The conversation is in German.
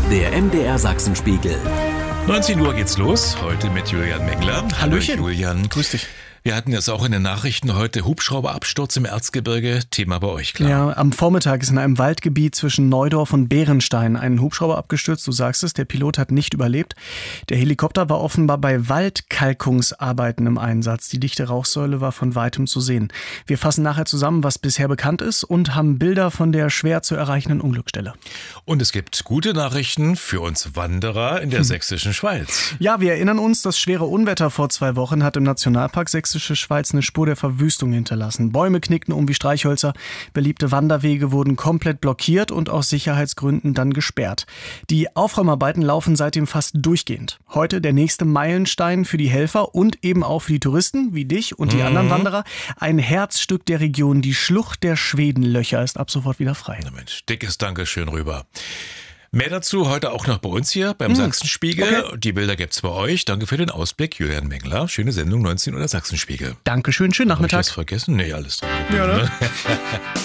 Der MDR Sachsenspiegel. 19 Uhr geht's los, heute mit Julian Mengler. Hallöchen. Julian. Grüß dich. Wir hatten jetzt auch in den Nachrichten heute Hubschrauberabsturz im Erzgebirge. Thema bei euch, klar. Ja, am Vormittag ist in einem Waldgebiet zwischen Neudorf und Bärenstein ein Hubschrauber abgestürzt. Du sagst es, der Pilot hat nicht überlebt. Der Helikopter war offenbar bei Waldkalkungsarbeiten im Einsatz. Die dichte Rauchsäule war von weitem zu sehen. Wir fassen nachher zusammen, was bisher bekannt ist und haben Bilder von der schwer zu erreichenden Unglücksstelle. Und es gibt gute Nachrichten für uns Wanderer in der sächsischen Schweiz. Ja, wir erinnern uns, das schwere Unwetter vor 2 Wochen hat im Nationalpark Sächsische Schweiz eine Spur der Verwüstung hinterlassen. Bäume knickten um wie Streichhölzer, beliebte Wanderwege wurden komplett blockiert und aus Sicherheitsgründen dann gesperrt. Die Aufräumarbeiten laufen seitdem fast durchgehend. Heute der nächste Meilenstein für die Helfer und eben auch für die Touristen, wie dich und die anderen Wanderer. Ein Herzstück der Region, die Schlucht der Schwedenlöcher, ist ab sofort wieder frei. Na Mensch, dickes Dankeschön rüber. Mehr dazu heute auch noch bei uns hier beim Sachsenspiegel. Okay. Die Bilder gibt's bei euch. Danke für den Ausblick, Julian Mengler. Schöne Sendung, 19 Uhr der Sachsenspiegel. Dankeschön, schönen Hab ich Nachmittag. was vergessen? Nee, alles drin. Ja, ne?